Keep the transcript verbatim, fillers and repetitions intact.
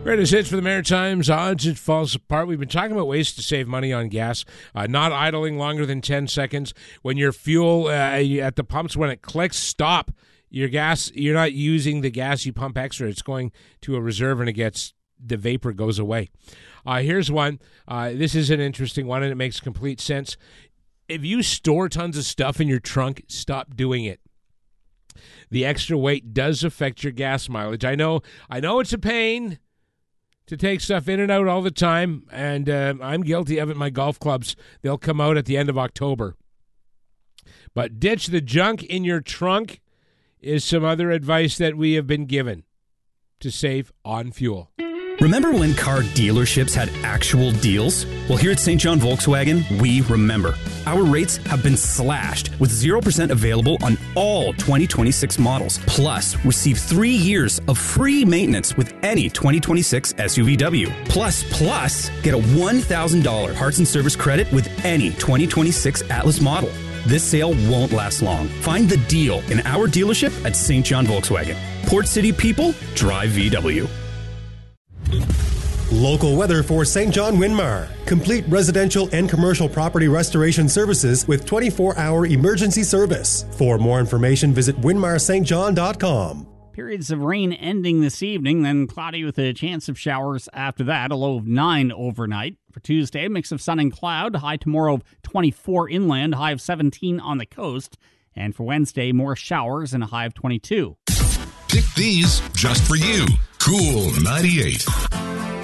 Greatest hits for the Maritimes. Odds it falls apart. We've been talking about ways to save money on gas. Uh, not idling longer than ten seconds. When your fuel uh, at the pumps, when it clicks, stop. Your gas, you're not using the gas you pump extra. It's going to a reserve and it gets, the vapor goes away. Uh, here's one. Uh, this is an interesting one and it makes complete sense. If you store tons of stuff in your trunk, stop doing it. The extra weight does affect your gas mileage. I know, I know it's a pain to take stuff in and out all the time, and uh, I'm guilty of it. My golf clubs, they'll come out at the end of October. But ditch the junk in your trunk is some other advice that we have been given to save on fuel. Remember when car dealerships had actual deals? Well, here at Saint John Volkswagen, we remember. Our rates have been slashed with zero percent available on all twenty twenty-six models. Plus, receive three years of free maintenance with any twenty twenty-six S U V W. Plus, plus, get a one thousand dollars parts and service credit with any twenty twenty-six Atlas model. This sale won't last long. Find the deal in our dealership at Saint John Volkswagen. Port City people, drive V W. Local weather for Saint John Winmar. Complete residential and commercial property restoration services with twenty-four hour emergency service. For more information, visit winmar s t john dot com. Periods of rain ending this evening, then cloudy with a chance of showers after that. A low of nine overnight. For Tuesday, a mix of sun and cloud. High tomorrow of twenty-four inland, high of seventeen on the coast. And for Wednesday, more showers and a high of twenty-two. Pick these just for you. Cool ninety-eight.